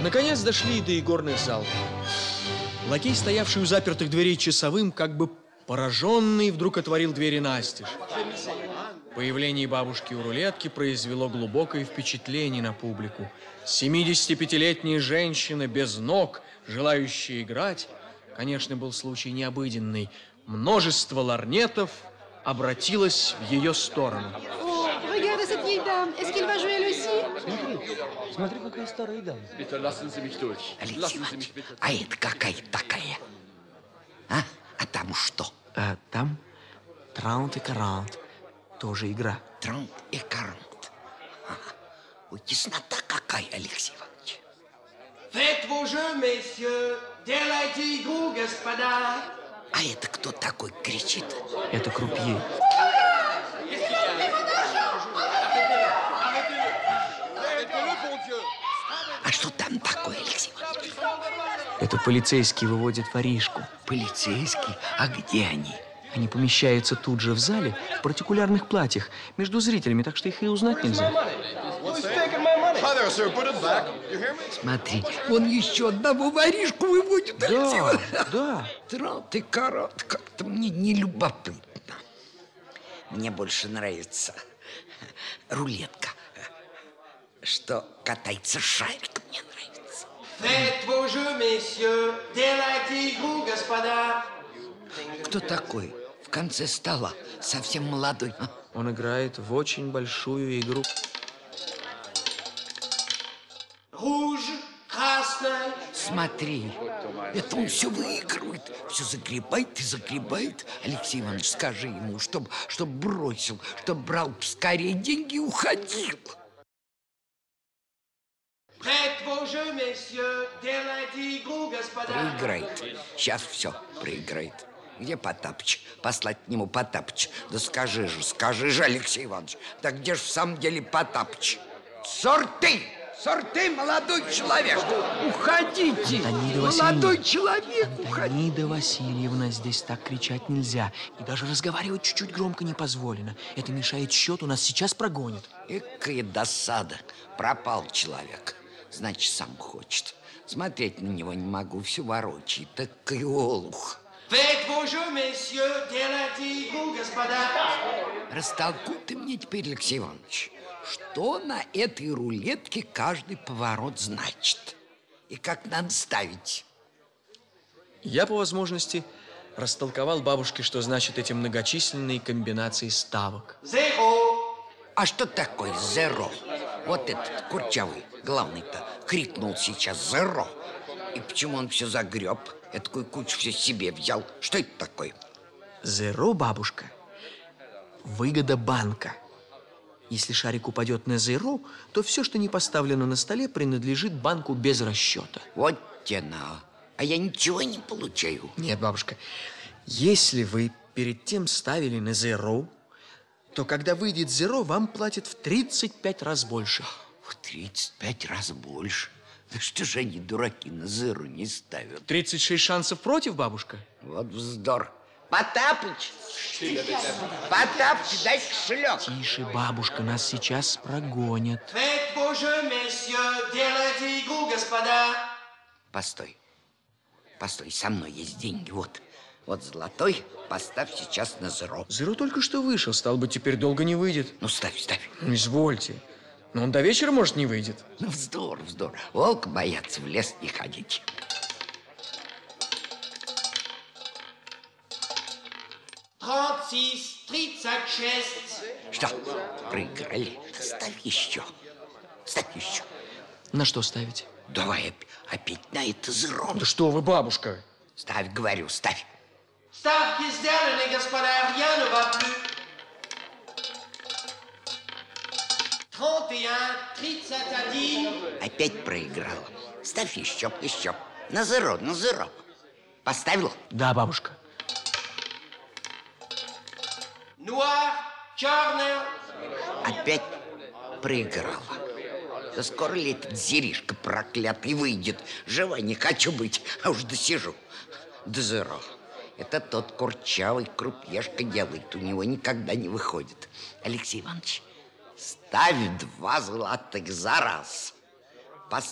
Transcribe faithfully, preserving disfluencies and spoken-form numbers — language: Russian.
Наконец дошли до игорных залов. Лакей, стоявший у запертых дверей часовым, как бы пораженный, вдруг отворил двери настежь. Появление бабушки у рулетки произвело глубокое впечатление на публику. семидесятипятилетняя женщина без ног, желающая играть, конечно, был случай необыденный. Множество лорнетов обратилось в ее сторону. Смотри, смотри, какая старая дама. Алексей Иванович, а это какая такая? А? А там что? А там траунт и карант. Тоже игра. Траунт и карант. Ой, теснота какая, Алексей Иванович. Faites vos jeux, messieurs. Делайте игру, господа. А это кто такой кричит? Это крупье. А что там такое, Алексей Иванович? Это полицейские выводят воришку. Полицейские? А где они? Они помещаются тут же в зале в партикулярных платьях между зрителями, так что их и узнать нельзя. Смотри, он еще одного воришку выводит, Алексей Иванович. Да, Траунт ты карат, как-то мне не любопытно. Мне больше нравится рулетка. Что катается шарик, мне нравится. Faites vos jeux, messieurs. Делайте игру, господа. Кто такой в конце стола? Совсем молодой. он играет в очень большую игру. Rouge, красный. Смотри, это он все выигрывает, все загребает и загребает. Алексей Иванович, скажи ему, чтобы чтоб бросил, чтобы брал скорее деньги и уходил. Faites vos jeux, messieurs. Делайте игру, господа. Проиграет. Сейчас все проиграет. Где Потапыч? Послать к нему Потапыч. Да скажи же, скажи же, Алексей Иванович. Да где же в самом деле Потапыч? Сорты! Сорты, молодой человек! Уходите! Антонида молодой человек, уходите! Антонида Васильевна, здесь так кричать нельзя. И даже разговаривать чуть-чуть громко не позволено. Это мешает счету, нас сейчас прогонят. Экая досада. Пропал человек. Значит, сам хочет. Смотреть на него не могу, все ворочает. Такой олух. Faites vos jeux, messieurs. Делайте игру, господа. Растолкуй ты мне теперь, Алексей Иванович, что на этой рулетке каждый поворот значит. И как надо ставить. Я, по возможности, растолковал бабушке, что значит эти многочисленные комбинации ставок. Zéro. А что такое зеро? Вот этот курчавый, главный-то, крикнул сейчас зеро. И почему он все загреб? Этакую кучу все себе взял. Что это такое? Зеро, бабушка, выгода банка. Если шарик упадет на зеро, то все, что не поставлено на столе, принадлежит банку без расчета. Вот тена. А я ничего не получаю. Нет, бабушка, если вы перед тем ставили на зеро, то когда выйдет зеро, вам платят в тридцать пять раз больше. В тридцать пять раз больше? Да что же они, дураки, на зеро не ставят? тридцать шесть шансов против, бабушка? Вот вздор. Потапыч! Потапыч, дай кошелек! Тише, бабушка, нас сейчас прогонят. Faites vos jeux, messieurs. Делайте игру, господа. Постой. Постой, со мной есть деньги, вот. Вот золотой, поставь сейчас на зеро. Зеро только что вышел, стал быть, теперь долго не выйдет. Ну, ставь, ставь. Ну, извольте. Но он до вечера, может, не выйдет. Ну, вздор, вздор. Волк боятся в лес не ходить. Trente six, тридцать шесть. Что, проиграли? Ставь еще. Ставь еще. На что ставить? Давай оп- опять на это зеро. Да что вы, бабушка? Ставь, говорю, ставь. Ставки сделаны, господа. Rien ne va plus. Trente et un, тридцать один. Опять проиграла. Ставь еще, еще. На зеро, на зеро. Поставил? Да, бабушка. Noir, черный. Опять проиграла. Да скоро ли этот зеришка проклятый выйдет? Жива не хочу быть, а уж досижу. До зеро. Это тот курчавый крупьешка делает. У него никогда не выходит. Алексей Иванович, ставь два золотых за раз.